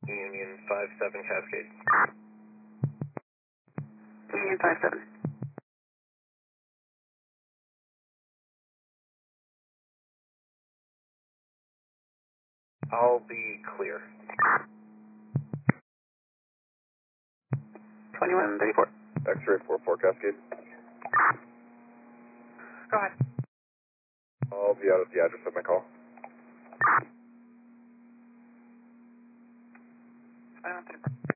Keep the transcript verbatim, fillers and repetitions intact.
Union five seven Cascade. Union five seven. I'll be clear. twenty-one thirty-four. X-ray four four Cascade. Go ahead. I'll be out of the address of my call. twenty-one thirty-four.